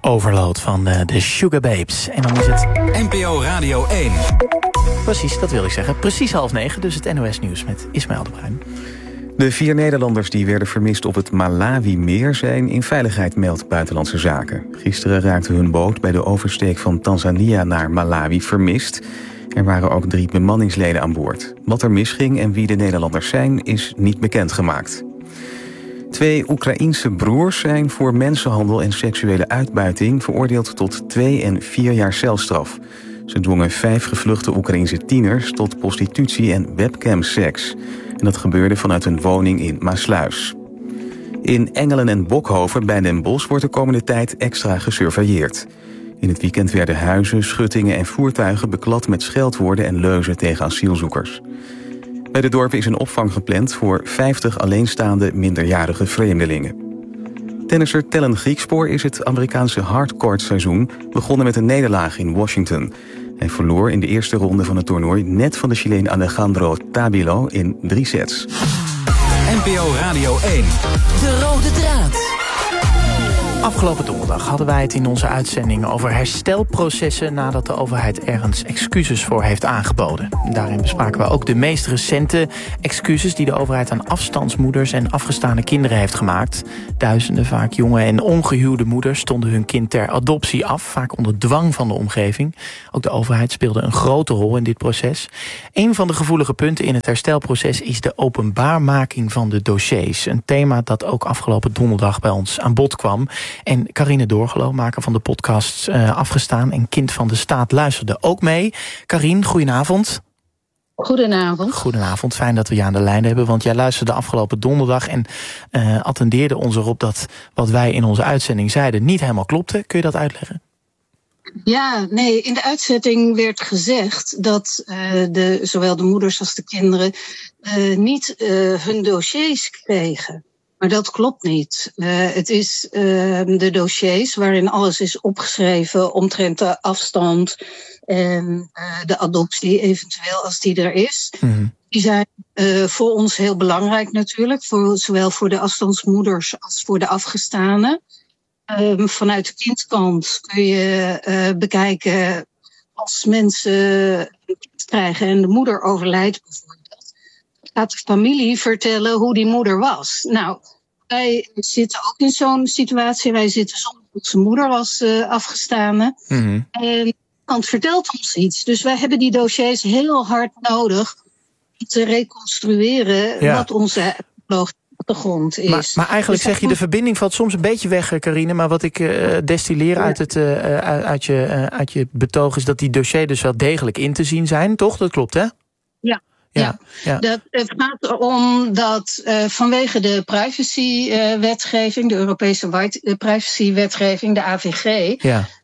Overload van de Sugar Babes. En dan is het NPO Radio 1. Precies, dat wil ik zeggen. Precies 8:30, dus het NOS Nieuws met Ismaël de Bruin. De 4 Nederlanders die werden vermist op het Malawi-meer zijn in veiligheid, meldt Buitenlandse Zaken. Gisteren raakte hun boot bij de oversteek van Tanzania naar Malawi vermist. Er waren ook 3 bemanningsleden aan boord. Wat er misging en wie de Nederlanders zijn, is niet bekendgemaakt. 2 Oekraïense broers zijn voor mensenhandel en seksuele uitbuiting veroordeeld tot 2 en 4 jaar celstraf. Ze dwongen 5 gevluchte Oekraïense tieners tot prostitutie en webcamseks. En dat gebeurde vanuit een woning in Maasluis. In Engelen en Bokhoven bij Den Bosch wordt de komende tijd extra gesurveilleerd. In het weekend werden huizen, schuttingen en voertuigen beklad met scheldwoorden en leuzen tegen asielzoekers. Bij de dorpen is een opvang gepland voor 50 alleenstaande minderjarige vreemdelingen. Tennisser Tellen Griekspoor is het Amerikaanse hardcourt-seizoen begonnen met een nederlaag in Washington. Hij verloor in de eerste ronde van het toernooi net van de Chileen Alejandro Tabilo in 3 sets. NPO Radio 1. De rode draad. Afgelopen donderdag hadden wij het in onze uitzending over herstelprocessen nadat de overheid ergens excuses voor heeft aangeboden. Daarin bespraken we ook de meest recente excuses die de overheid aan afstandsmoeders en afgestaande kinderen heeft gemaakt. Duizenden, vaak jonge en ongehuwde moeders stonden hun kind ter adoptie af, vaak onder dwang van de omgeving. Ook de overheid speelde een grote rol in dit proces. Een van de gevoelige punten in het herstelproces is de openbaarmaking van de dossiers. Een thema dat ook afgelopen donderdag bij ons aan bod kwam. En Carine Doorgelo, maker van de podcast Afgestaan en Kind van de Staat, luisterde ook mee. Carine, goedenavond. Goedenavond. Goedenavond, fijn dat we je aan de lijn hebben, want jij luisterde afgelopen donderdag en attendeerde ons erop dat wat wij in onze uitzending zeiden niet helemaal klopte. Kun je dat uitleggen? Ja, nee, in de uitzending werd gezegd dat zowel de moeders als de kinderen niet hun dossiers kregen. Maar dat klopt niet. Het is de dossiers waarin alles is opgeschreven omtrent de afstand en de adoptie, eventueel als die er is. Mm-hmm. Die zijn voor ons heel belangrijk natuurlijk, zowel voor de afstandsmoeders als voor de afgestanen. Vanuit de kindkant kun je bekijken als mensen een kind krijgen en de moeder overlijdt bijvoorbeeld. Gaat de familie vertellen hoe die moeder was. Nou, wij zitten ook in zo'n situatie. Wij zitten zonder onze moeder was afgestane. Mm-hmm. En iemand vertelt ons iets. Dus wij hebben die dossiers heel hard nodig om te reconstrueren wat onze achtergrond is. Maar eigenlijk dus zeg je, de verbinding valt soms een beetje weg, Carine. Maar wat ik destilleer uit je betoog is dat die dossiers dus wel degelijk in te zien zijn. Toch? Dat klopt, hè? Ja. Het gaat erom dat vanwege de privacywetgeving, de Europese privacywetgeving, de AVG,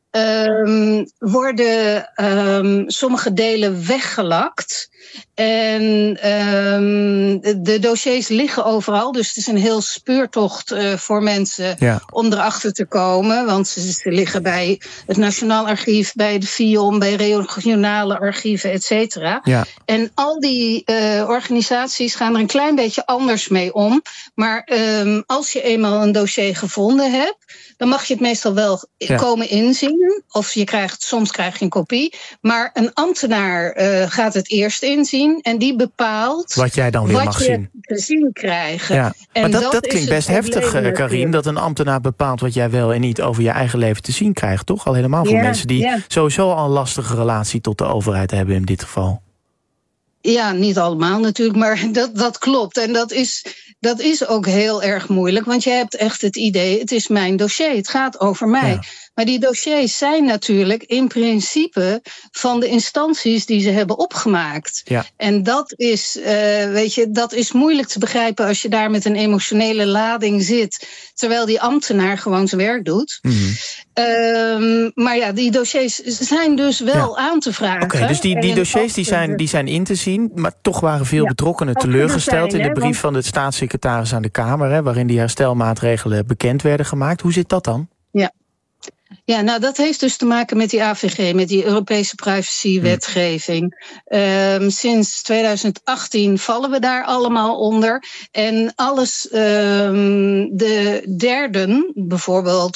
worden sommige delen weggelakt. En de dossiers liggen overal. Dus het is een heel speurtocht voor mensen om erachter te komen. Want ze liggen bij het Nationaal Archief, bij de FIOM, bij regionale archieven, et cetera. Ja. En al die organisaties gaan er een klein beetje anders mee om. Maar als je eenmaal een dossier gevonden hebt, dan mag je het meestal wel komen inzien. Of soms krijg je een kopie. Maar een ambtenaar gaat het eerst inzien. En die bepaalt wat jij dan weer mag zien. Te zien krijgen. Ja. Maar dat klinkt best heftig, Carine. Dat een ambtenaar bepaalt wat jij wel en niet over je eigen leven te zien krijgt. Toch? Al helemaal voor mensen die sowieso al een lastige relatie tot de overheid hebben in dit geval. Ja, niet allemaal natuurlijk, maar dat klopt. En dat is ook heel erg moeilijk, want je hebt echt het idee, het is mijn dossier, het gaat over mij. Ja. Maar die dossiers zijn natuurlijk in principe van de instanties die ze hebben opgemaakt. Ja. En dat is, dat is moeilijk te begrijpen als je daar met een emotionele lading zit, terwijl die ambtenaar gewoon zijn werk doet. Mm-hmm. Maar ja, die dossiers zijn dus wel aan te vragen. Oké, dus die dossiers die zijn in te zien, maar toch waren veel betrokkenen teleurgesteld in de brief van de staatssecretaris aan de Kamer, hè, waarin die herstelmaatregelen bekend werden gemaakt. Hoe zit dat dan? Ja, nou dat heeft dus te maken met die AVG, met die Europese privacywetgeving. Sinds 2018 vallen we daar allemaal onder. En alles, de derden, bijvoorbeeld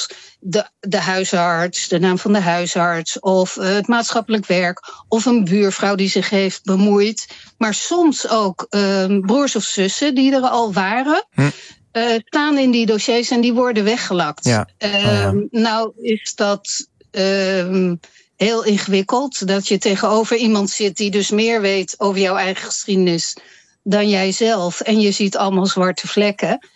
de huisarts, de naam van de huisarts, of het maatschappelijk werk, of een buurvrouw die zich heeft bemoeid. Maar soms ook broers of zussen die er al waren, staan in die dossiers en die worden weggelakt. Ja. Nou is dat heel ingewikkeld, dat je tegenover iemand zit die dus meer weet over jouw eigen geschiedenis dan jij zelf. En je ziet allemaal zwarte vlekken.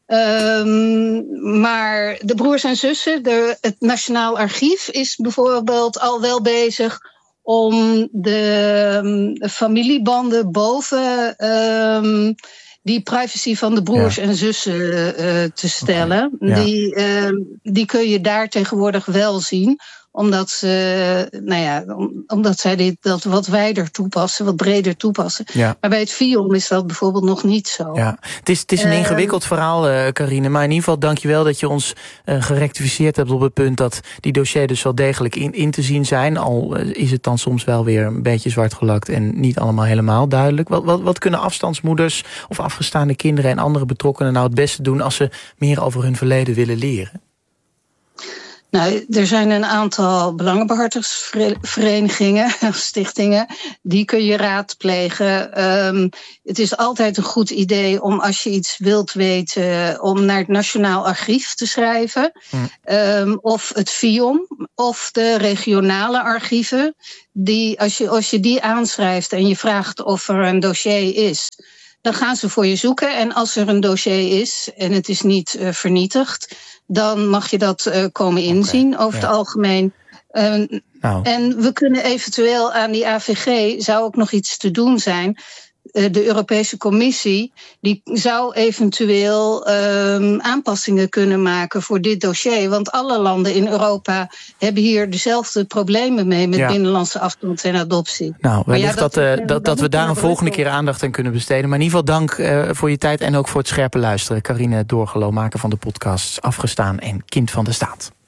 Maar de broers en zussen, het Nationaal Archief is bijvoorbeeld al wel bezig om de familiebanden boven die privacy van de broers en zussen te stellen. Okay. Die kun je daar tegenwoordig wel zien. Omdat zij dat wat wijder toepassen, wat breder toepassen. Ja. Maar bij het FIOM is dat bijvoorbeeld nog niet zo. Ja. Het is een ingewikkeld verhaal, Carine. Maar in ieder geval dank je wel dat je ons gerectificeerd hebt op het punt dat die dossiers dus wel degelijk in te zien zijn. Al is het dan soms wel weer een beetje zwart gelakt en niet allemaal helemaal duidelijk. Wat kunnen afstandsmoeders of afgestaande kinderen en andere betrokkenen nou het beste doen als ze meer over hun verleden willen leren? Nou, er zijn een aantal belangenbehartigersverenigingen, stichtingen, die kun je raadplegen. Het is altijd een goed idee om, als je iets wilt weten, om naar het Nationaal Archief te schrijven. Of het FIOM, of de regionale archieven. Als je die aanschrijft en je vraagt of er een dossier is, dan gaan ze voor je zoeken. En als er een dossier is en het is niet vernietigd, dan mag je dat komen inzien over het algemeen. En we kunnen eventueel aan die AVG, zou ook nog iets te doen zijn. De Europese Commissie die zou eventueel aanpassingen kunnen maken voor dit dossier. Want alle landen in Europa hebben hier dezelfde problemen mee met binnenlandse afstand en adoptie. Nou, wellicht dat we daar een volgende keer aandacht aan kunnen besteden. Maar in ieder geval dank voor je tijd en ook voor het scherpe luisteren. Carine Doorgelo, maker van de podcasts Afgestaan en Kind van de Staat.